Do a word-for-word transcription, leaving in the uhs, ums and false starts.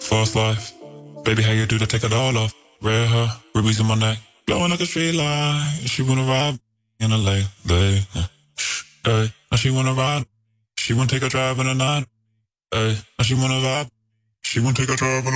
Fast life. Baby, how you do to take it all off? Red hair, rubies in my neck, glowing like a street light. She wanna ride in a late, day. Hey, now she wanna ride. She wanna take a drive in the night. Hey, now she wanna vibe. She wanna take a drive in the